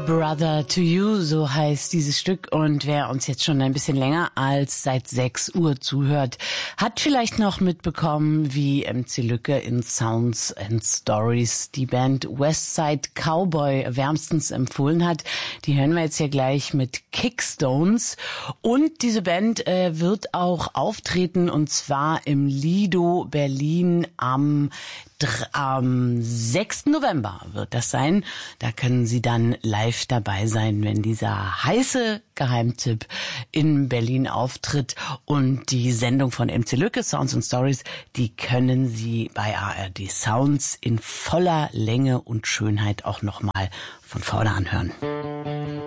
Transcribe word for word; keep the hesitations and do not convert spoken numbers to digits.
Brother to You, so heißt dieses Stück. Und wer uns jetzt schon ein bisschen länger als seit sechs Uhr zuhört, hat vielleicht noch mitbekommen, wie M C Lücke in Sounds and Stories die Band Westside Cowboy wärmstens empfohlen hat. Die hören wir jetzt hier gleich mit Kickstones. Und diese Band äh, wird auch auftreten, und zwar im Lido Berlin am Am sechsten November wird das sein. Da können Sie dann live dabei sein, wenn dieser heiße Geheimtipp in Berlin auftritt. Und die Sendung von M C Lücke, Sounds and Stories, die können Sie bei A R D Sounds in voller Länge und Schönheit auch nochmal von vorne anhören.